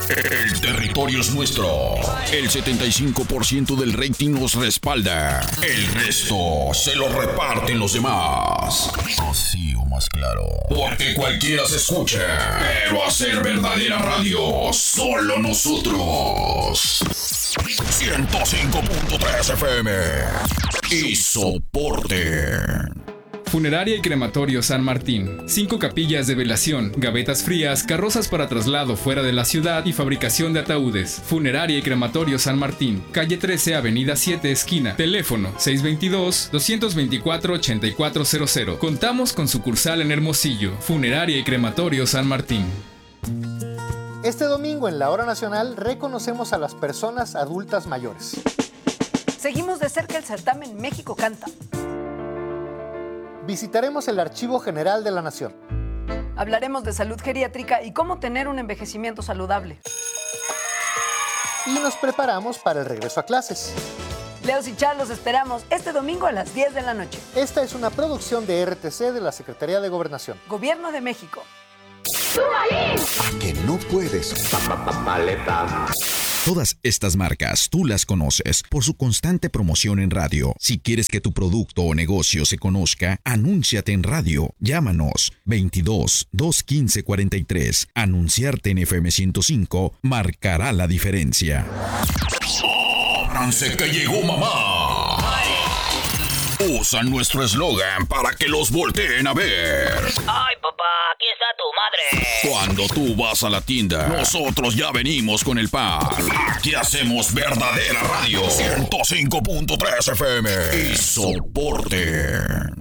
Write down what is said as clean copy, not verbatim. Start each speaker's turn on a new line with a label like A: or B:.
A: El territorio es nuestro. El 75% del rating nos respalda. El resto se lo reparten los demás. Así o más claro. Porque cualquiera se escucha. Pero hacer verdadera radio, solo nosotros. 105.3 FM. Y soporte.
B: Funeraria y Crematorio San Martín. 5 capillas de velación, gavetas frías, carrozas para traslado fuera de la ciudad y fabricación de ataúdes. Funeraria y Crematorio San Martín. Calle 13, Avenida 7, esquina. Teléfono 622-224-8400. Contamos con sucursal en Hermosillo. Funeraria y Crematorio San Martín.
C: Este domingo en la Hora Nacional reconocemos a las personas adultas mayores.
D: Seguimos de cerca el certamen México Canta.
C: Visitaremos el Archivo General de la Nación.
D: Hablaremos de salud geriátrica y cómo tener un envejecimiento saludable.
C: Y nos preparamos para el regreso a clases.
D: Leos y Char los esperamos este domingo a las 10 de la noche.
C: Esta es una producción de RTC de la Secretaría de Gobernación.
D: Gobierno de México.
E: ¿A que no puedes? Maleta.
A: Todas estas marcas tú las conoces por su constante promoción en radio. Si quieres que tu producto o negocio se conozca, anúnciate en radio. Llámanos 22-215-43. Anunciarte en FM 105 marcará la diferencia. ¡Ábranse que llegó mamá! Usan nuestro eslogan para que los volteen a ver.
F: ¡Ay, papá! ¡Aquí está tu madre!
A: Cuando tú vas a la tienda, nosotros ya venimos con el pan. Aquí hacemos verdadera radio. 105.3 FM. Y soporte.